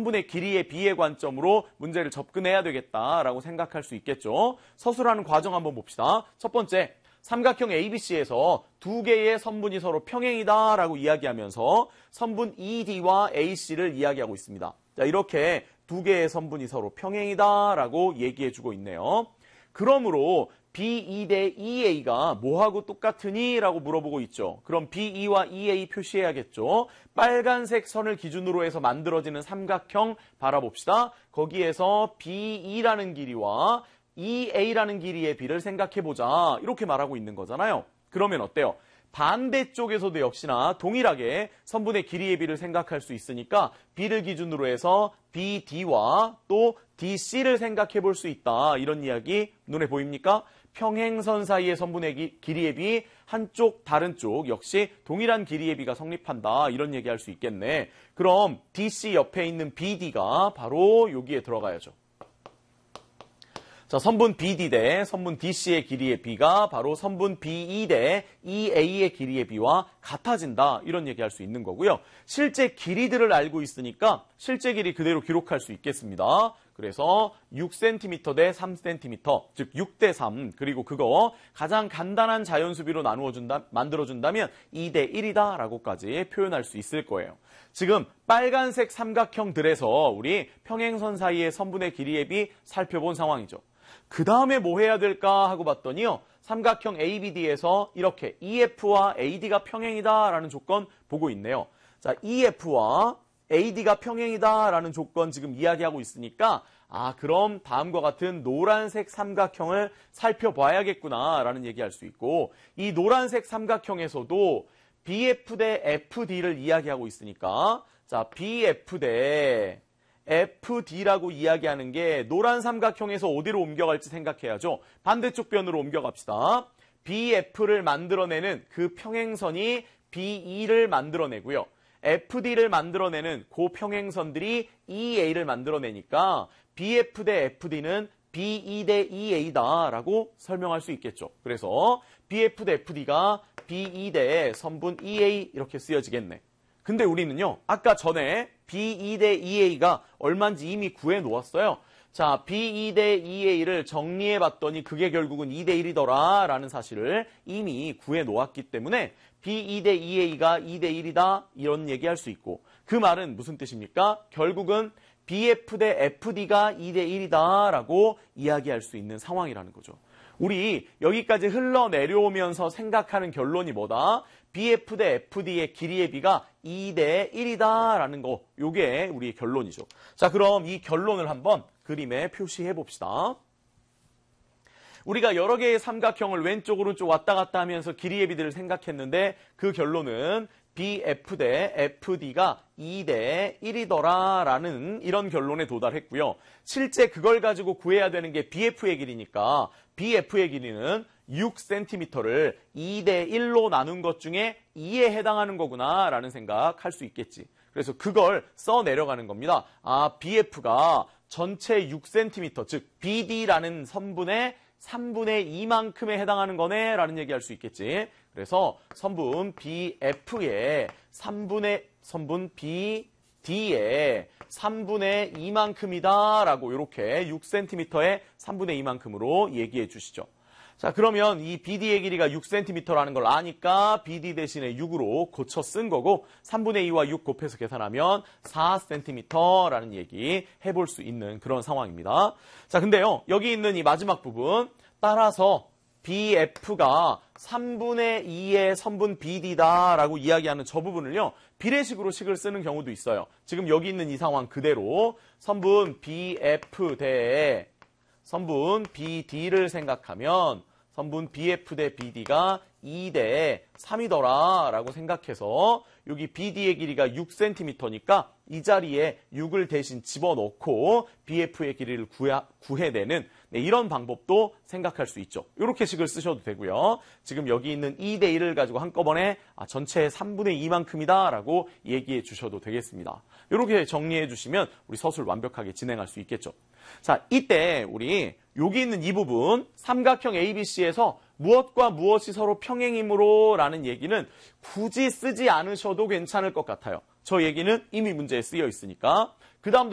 선분의 길이의 비의 관점으로 문제를 접근해야 되겠다라고 생각할 수 있겠죠. 서술하는 과정 한번 봅시다. 첫 번째, 삼각형 ABC에서 두 개의 선분이 서로 평행이다라고 이야기하면서 선분 ED와 AC를 이야기하고 있습니다. 자, 이렇게 두 개의 선분이 서로 평행이다라고 얘기해주고 있네요. 그러므로 BE 대 EA가 뭐하고 똑같으니? 라고 물어보고 있죠. 그럼 BE와 EA 표시해야겠죠. 빨간색 선을 기준으로 해서 만들어지는 삼각형 바라봅시다. 거기에서 BE라는 길이와 EA라는 길이의 비를 생각해보자. 이렇게 말하고 있는 거잖아요. 그러면 어때요? 반대쪽에서도 역시나 동일하게 선분의 길이의 비를 생각할 수 있으니까 B를 기준으로 해서 BD와 또 DC를 생각해 볼 수 있다. 이런 이야기 눈에 보입니까? 평행선 사이의 선분의 길이의 비, 한쪽 다른 쪽 역시 동일한 길이의 비가 성립한다. 이런 얘기할 수 있겠네. 그럼 DC 옆에 있는 BD가 바로 여기에 들어가야죠. 자, 선분 BD 대 선분 DC의 길이의 비가 바로 선분 BE 대 EA의 길이의 비와 같아진다. 이런 얘기할 수 있는 거고요. 실제 길이들을 알고 있으니까 실제 길이 그대로 기록할 수 있겠습니다. 그래서 6cm 대 3cm, 즉 6대 3, 그리고 그거 가장 간단한 자연수비로 만들어준다면 2대 1이다 라고까지 표현할 수 있을 거예요. 지금 빨간색 삼각형들에서 우리 평행선 사이의 선분의 길이의 비 살펴본 상황이죠. 그 다음에 뭐 해야 될까 하고 봤더니요. 삼각형 ABD에서 이렇게 EF와 AD가 평행이다라는 조건 보고 있네요. 자, EF와 AD가 평행이다라는 조건 지금 이야기하고 있으니까 그럼 다음과 같은 노란색 삼각형을 살펴봐야겠구나라는 얘기할 수 있고 이 노란색 삼각형에서도 BF 대 FD를 이야기하고 있으니까 자, BF 대 FD라고 이야기하는 게 노란 삼각형에서 어디로 옮겨갈지 생각해야죠. 반대쪽 변으로 옮겨갑시다. BF를 만들어내는 그 평행선이 BE를 만들어내고요. FD를 만들어내는 그 평행선들이 EA를 만들어내니까 BF 대 FD는 BE 대 EA다라고 설명할 수 있겠죠. 그래서 BF 대 FD가 BE 대 선분 EA 이렇게 쓰여지겠네. 근데 우리는요, 아까 전에 BE 대 EA가 얼마인지 이미 구해 놓았어요. 자, BE 대 EA를 정리해 봤더니 그게 결국은 2대 1이더라 라는 사실을 이미 구해 놓았기 때문에 BE 대 EA가 2대 1이다 이런 얘기할 수 있고 그 말은 무슨 뜻입니까? 결국은 BF 대 FD가 2대 1이다 라고 이야기할 수 있는 상황이라는 거죠. 우리 여기까지 흘러내려오면서 생각하는 결론이 뭐다? BF 대 FD의 길이의 비가 2대 1이다 라는 거, 요게 우리의 결론이죠. 자, 그럼 이 결론을 한번 그림에 표시해 봅시다. 우리가 여러 개의 삼각형을 왼쪽 오른쪽 왔다 갔다 하면서 길이의 비들을 생각했는데 그 결론은 BF 대 FD가 2대 1이더라 라는 이런 결론에 도달했고요. 실제 그걸 가지고 구해야 되는 게 BF의 길이니까 BF의 길이는 6cm를 2대 1로 나눈 것 중에 2에 해당하는 거구나 라는 생각할 수 있겠지. 그래서 그걸 써 내려가는 겁니다. BF가 전체 6cm, 즉 BD라는 선분의 3분의 2만큼에 해당하는 거네 라는 얘기할 수 있겠지. 그래서 선분 BF의 선분 BD의 3분의 2만큼이다 라고 이렇게 6cm의 3분의 2만큼으로 얘기해 주시죠. 자, 그러면 이 BD의 길이가 6cm라는 걸 아니까 BD 대신에 6으로 고쳐 쓴 거고 3분의 2와 6 곱해서 계산하면 4cm라는 얘기 해볼 수 있는 그런 상황입니다. 자, 근데요. 여기 있는 이 마지막 부분 따라서 BF가 3분의 2의 선분 BD다라고 이야기하는 저 부분을요. 비례식으로 식을 쓰는 경우도 있어요. 지금 여기 있는 이 상황 그대로 선분 BF 대 선분 BD를 생각하면 선분 BF 대 BD가 2대 3이더라 라고 생각해서 여기 BD의 길이가 6cm니까 이 자리에 6을 대신 집어넣고 BF의 길이를 구해내는 이런 방법도 생각할 수 있죠. 이렇게 식을 쓰셔도 되고요. 지금 여기 있는 2대 1을 가지고 한꺼번에 전체의 3분의 2만큼이다 라고 얘기해 주셔도 되겠습니다. 이렇게 정리해 주시면 우리 서술 완벽하게 진행할 수 있겠죠. 자, 이때 우리 여기 있는 이 부분 삼각형 ABC에서 무엇과 무엇이 서로 평행이므로 라는 얘기는 굳이 쓰지 않으셔도 괜찮을 것 같아요. 저 얘기는 이미 문제에 쓰여 있으니까. 그 다음